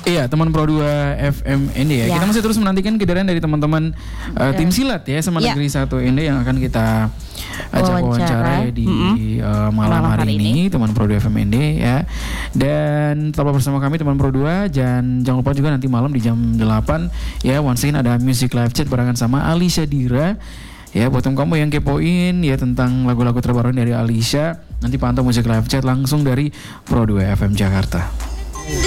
Iya, teman Pro 2 FM ini ya. Kita masih terus menantikan kehadiran dari teman-teman tim silat ya Semangat Negeri 1 ini yang akan kita ajak wawancara di malam hari ini teman Pro 2 FM ini ya. Dan tetaplah bersama kami teman Pro 2 dan jangan lupa juga nanti malam di jam 8 ya once again ada Music Live Chat barengan sama Alisha Dira. Ya buat kamu yang kepoin ya tentang lagu-lagu terbaru dari Alisha, nanti pantau Music Live Chat langsung dari Pro 2 FM Jakarta.